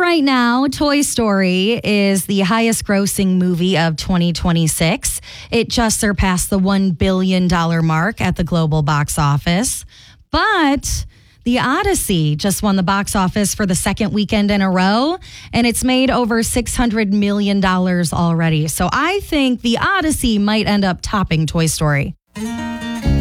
right now, Toy Story is the highest grossing movie of 2026. It just surpassed the $1 billion mark at the global box office. But The Odyssey just won the box office for the second weekend in a row, and it's made over $600 million already. So I think The Odyssey might end up topping Toy Story.